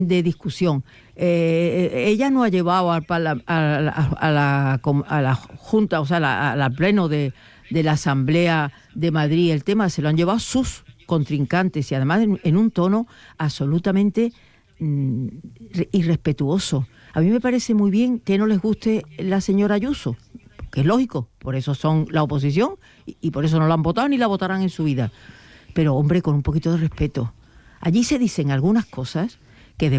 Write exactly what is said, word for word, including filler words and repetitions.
de discusión. Eh, ella no ha llevado al parla- a, la, a, la, a la Junta, o sea, a la, a la pleno de, de la Asamblea de Madrid el tema, se lo han llevado sus contrincantes y además en, en un tono absolutamente mm, irrespetuoso. A mí me parece muy bien que no les guste la señora Ayuso, que es lógico, por eso son la oposición y, y por eso no la han votado ni la votarán en su vida. Pero, hombre, con un poquito de respeto. Allí se dicen algunas cosas